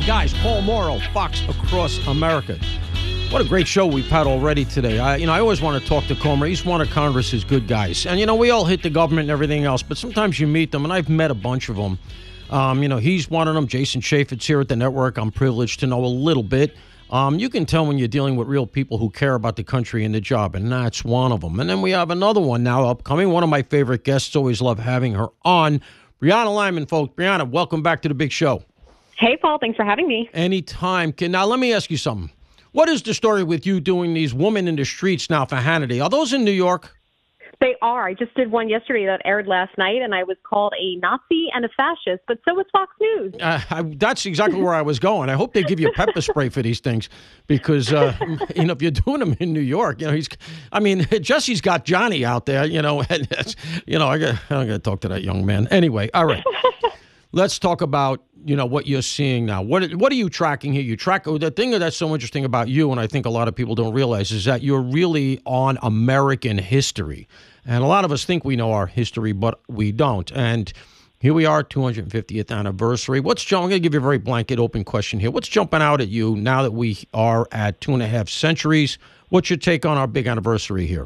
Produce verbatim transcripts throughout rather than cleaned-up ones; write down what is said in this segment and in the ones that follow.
Guys, Paul Mauro, Fox Across America. What a great show we've had already today. I, you know, I always want to talk to Comer. He's one of Congress's good guys. And, you know, we all hit the government and everything else, but sometimes you meet them, and I've met a bunch of them. Um, you know, he's one of them. Jason Chaffetz here at the network. I'm privileged to know a little bit. Um, you can tell when you're dealing with real people who care about the country and the job, and that's one of them. And then we have another one now upcoming. One of my favorite guests. Always love having her on. Brianna Lyman, folks. Brianna, welcome back to the big show. Hey, Paul. Thanks for having me. Anytime. Now, let me ask you something. What is the story with you doing these Women in the Streets now for Hannity? Are those in New York? They are. I just did one yesterday that aired last night, and I was called a Nazi and a fascist, but so was Fox News. Uh, I, that's exactly where I was going. I hope they give you pepper spray for these things because, uh, you know, if you're doing them in New York, you know, he's, I mean, Jesse's got Johnny out there, you know, and, you know, I got, I'm going to talk to that young man. Anyway, all right. Let's talk about, you know, what you're seeing now. What what are you tracking here? You track the thing that's so interesting about you, and I think a lot of people don't realize, is that you're really on American history. And a lot of us think we know our history, but we don't. And here we are, two hundred fiftieth anniversary. What's I'm going to give you a very blanket open question here. What's jumping out at you now that we are at two and a half centuries? What's your take on our big anniversary here?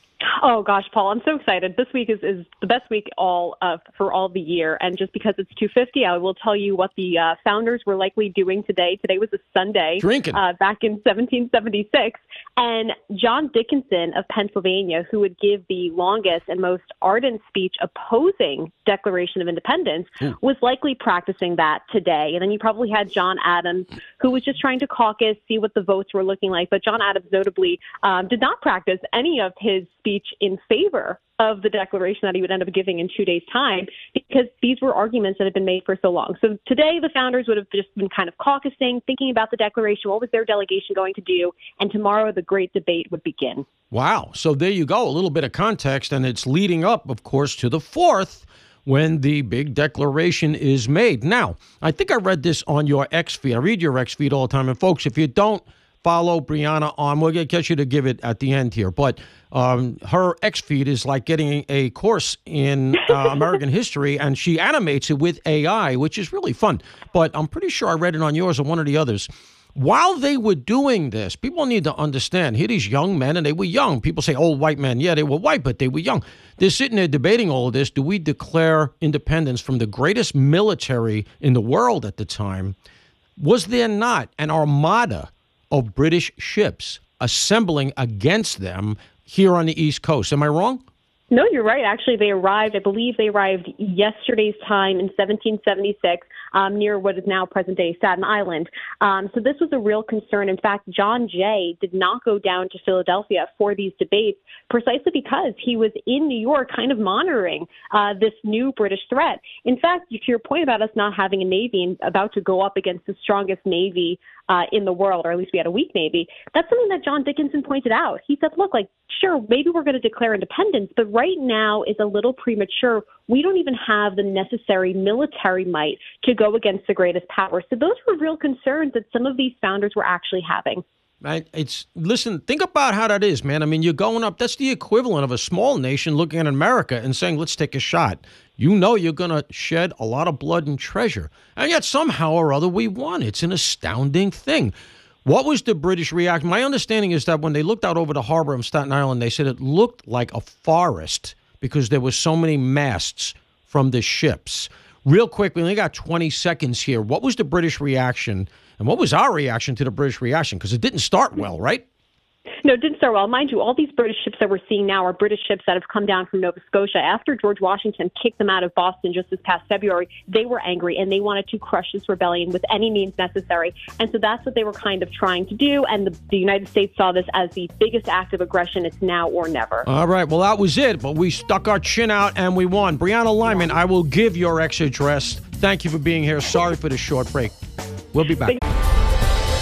Oh, gosh, Paul, I'm so excited. This week is, is the best week all uh, for all the year. And just because it's two fifty, I will tell you what the uh, founders were likely doing today. Today was a Sunday. Drinking. Uh, back in seventeen seventy-six. And John Dickinson of Pennsylvania, who would give the longest and most ardent speech opposing Declaration of Independence, Ooh. was likely practicing that today. And then you probably had John Adams, who was just trying to caucus, see what the votes were looking like. But John Adams notably um, did not practice any of his speech in favor of the declaration that he would end up giving in two days' time, because these were arguments that had been made for so long. So today the founders would have just been kind of caucusing, thinking about the declaration, what was their delegation going to do, and tomorrow the great debate would begin. Wow. So there you go, a little bit of context, and it's leading up, of course, to the fourth, when the big declaration is made. Now, I think I read this on your X feed. I read your X feed all the time. And folks, if you don't follow Brianna on, we'll get you to give it at the end here. But um, her X feed is like getting a course in uh, American history, and she animates it with A I, which is really fun. But I'm pretty sure I read it on yours or one of the others. While they were doing this, people need to understand, here these young men, and they were young. People say old white men. Yeah, they were white, but they were young. They're sitting there debating all of this. Do we declare independence from the greatest military in the world at the time? Was there not an armada of British ships assembling against them here on the East Coast? Am I wrong? No, you're right. Actually, they arrived, I believe they arrived yesterday's time in seventeen seventy-six um, near what is now present-day Staten Island. Um, so this was a real concern. In fact, John Jay did not go down to Philadelphia for these debates precisely because he was in New York kind of monitoring uh, this new British threat. In fact, to your point about us not having a Navy and about to go up against the strongest Navy uh, in the world, or at least we had a weak Navy, that's something that John Dickinson pointed out. He said, look, like, sure, maybe we're going to declare independence, but right now is a little premature. We don't even have the necessary military might to go against the greatest power. So those were real concerns that some of these founders were actually having. Right. It's listen, think about how that is, man. I mean, you're going up. That's the equivalent of a small nation looking at America and saying, let's take a shot. You know, you're going to shed a lot of blood and treasure. And yet somehow or other we won. It's an astounding thing. What was the British reaction? My understanding is that when they looked out over the harbor of Staten Island, they said it looked like a forest because there were so many masts from the ships. Real quick, we only got twenty seconds here. What was the British reaction? And what was our reaction to the British reaction? Because it didn't start well, right? No, it didn't start well. Mind you, all these British ships that we're seeing now are British ships that have come down from Nova Scotia. After George Washington kicked them out of Boston just this past February, they were angry and they wanted to crush this rebellion with any means necessary. And so that's what they were kind of trying to do. And the, the United States saw this as the biggest act of aggression. It's now or never. All right. Well, that was it. But we stuck our chin out and we won. Brianna Lyman, I will give your X address. Thank you for being here. Sorry for the short break. We'll be back.